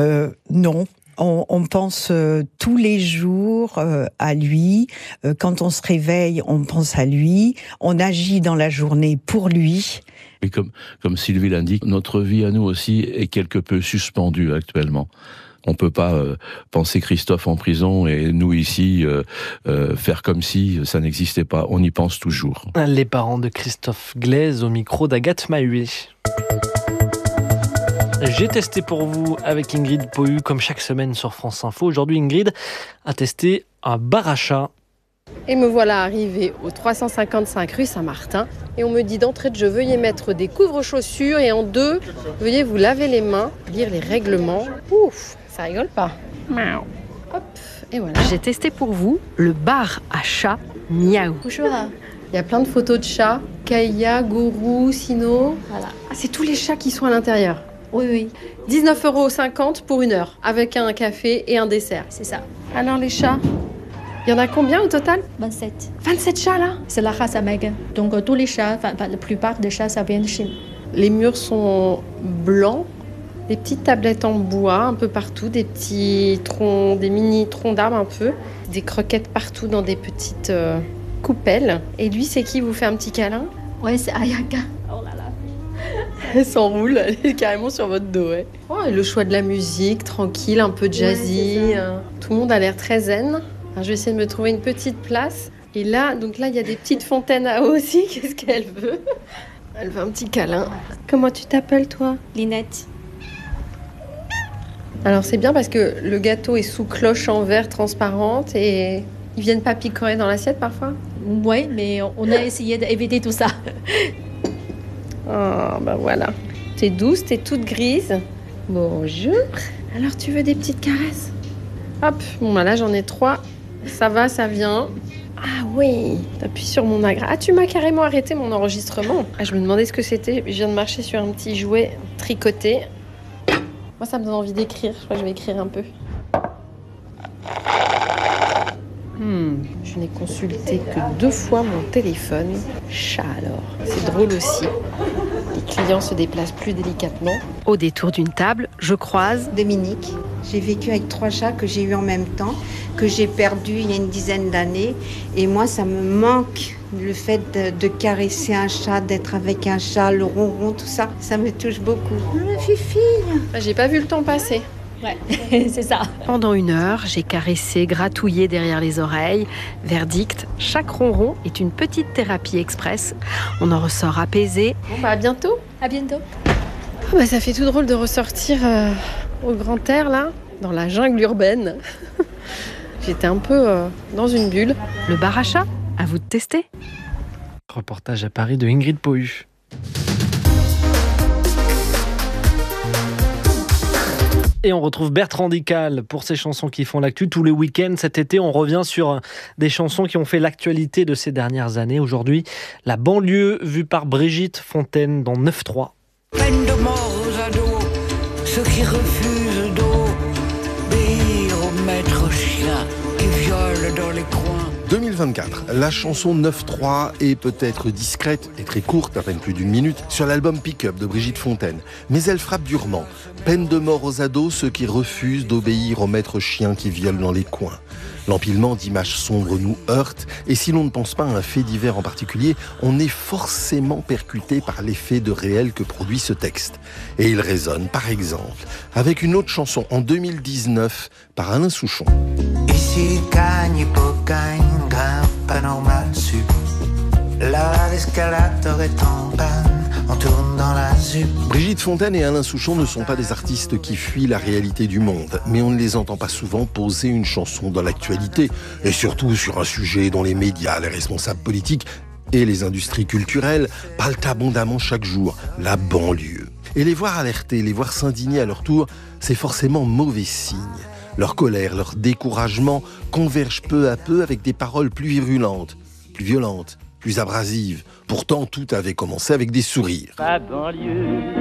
Non. On pense tous les jours à lui. Quand on se réveille, on pense à lui. On agit dans la journée pour lui. Et comme Sylvie l'indique, notre vie à nous aussi est quelque peu suspendue actuellement. On peut pas penser Christophe en prison et nous ici faire comme si ça n'existait pas. On y pense toujours. Les parents de Christophe Glaise au micro d'Agathe Mahué. J'ai testé pour vous avec Ingrid Pohu, comme chaque semaine sur France Info. Aujourd'hui, Ingrid a testé un bar à chat. Et me voilà arrivée au 355 rue Saint-Martin. Et on me dit d'entrée de jeu, veuillez mettre des couvre-chaussures. Et en 2, veuillez vous laver les mains, lire les règlements. Ouf, ça rigole pas. Miaou. Hop, et voilà. J'ai testé pour vous le bar à chat Miaou. Bonjour. Il y a plein de photos de chats. Kaya, Gourou, Sino. Voilà. Ah, c'est tous les chats qui sont à l'intérieur. Oui. 19,50 € pour 1 heure, avec un café et un dessert. C'est ça. Alors les chats, il y en a combien au total ? 27. 27 chats là ? C'est la race Amègue. Donc tous les chats, la plupart des chats, ça vient de Chine. Les murs sont blancs, des petites tablettes en bois un peu partout, des petits troncs, des mini troncs d'arbres un peu, des croquettes partout dans des petites coupelles. Et lui, c'est qui vous fait un petit câlin ? Ouais, c'est Ayaka. Oh là là. Elle s'enroule, elle est carrément sur votre dos. Ouais. Oh, et le choix de la musique, tranquille, un peu jazzy. Ouais, tout le monde a l'air très zen. Alors, je vais essayer de me trouver une petite place. Et là, il y a des petites fontaines à eau aussi. Qu'est-ce qu'elle veut ? Elle veut un petit câlin. Comment tu t'appelles, toi ? Linette. Alors, c'est bien parce que le gâteau est sous cloche en verre transparente et ils viennent pas picorer dans l'assiette parfois ? Oui, mais on a essayé d'éviter tout ça. Oh, voilà. T'es douce, t'es toute grise. Bonjour. Alors, tu veux des petites caresses ? Hop, là, j'en ai 3. Ça va, ça vient. Ah oui, t'appuies sur mon agra. Ah, tu m'as carrément arrêté mon enregistrement. Ah, je me demandais ce que c'était. Je viens de marcher sur un petit jouet tricoté. Moi, ça me donne envie d'écrire. Je crois que je vais écrire un peu. Je n'ai consulté que 2 fois mon téléphone. Chat alors. C'est drôle aussi. Les clients se déplacent plus délicatement. Au détour d'une table, je croise Dominique. J'ai vécu avec 3 chats que j'ai eu en même temps, que j'ai perdu il y a une dizaine d'années. Et moi, ça me manque. Le fait de caresser un chat, d'être avec un chat, le ronron, tout ça, ça me touche beaucoup. Fifi. J'ai pas vu le temps passer. Ouais, c'est ça. Pendant 1 heure, j'ai caressé, gratouillé derrière les oreilles. Verdict, chaque ronron est une petite thérapie express. On en ressort apaisé. Bon, à bientôt. À bientôt. Ça fait tout drôle de ressortir au grand air, là, dans la jungle urbaine. J'étais un peu dans une bulle. Le bar à chat, à vous de tester. Reportage à Paris de Ingrid Pohu. Et on retrouve Bertrand Dical pour ses chansons qui font l'actu. Tous les week-ends cet été, on revient sur des chansons qui ont fait l'actualité de ces dernières années. Aujourd'hui, la banlieue vue par Brigitte Fontaine dans 9-3. Peine de mort aux ados, ceux qui refusent d'obéir au maître chien qui viole dans les coins. 2024, la chanson 9-3 est peut-être discrète et très courte, à peine plus d'une minute, sur l'album Pick-up de Brigitte Fontaine. Mais elle frappe durement. Peine de mort aux ados, ceux qui refusent d'obéir au maître chien qui viole dans les coins. L'empilement d'images sombres nous heurte, et si l'on ne pense pas à un fait divers en particulier, on est forcément percuté par l'effet de réel que produit ce texte. Et il résonne, par exemple, avec une autre chanson en 2019 par Alain Souchon. Ici, gagne, gagne, grimpe pas normal sup. Là, l'escalator est en panne, on tourne dans la ZUP. Brigitte Fontaine et Alain Souchon ne sont pas des artistes qui fuient la réalité du monde, mais on ne les entend pas souvent poser une chanson dans l'actualité, et surtout sur un sujet dont les médias, les responsables politiques et les industries culturelles parlent abondamment chaque jour, la banlieue. Et les voir alerter, les voir s'indigner à leur tour, c'est forcément mauvais signe. Leur colère, leur découragement convergent peu à peu avec des paroles plus virulentes, plus violentes, plus abrasives. Pourtant, tout avait commencé avec des sourires. Ma banlieue.